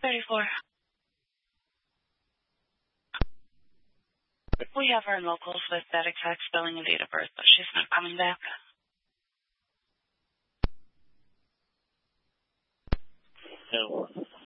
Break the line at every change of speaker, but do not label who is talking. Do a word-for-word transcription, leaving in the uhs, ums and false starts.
thirty-four. We have her in locals with that exact spelling and date of birth, but she's not coming back.
No.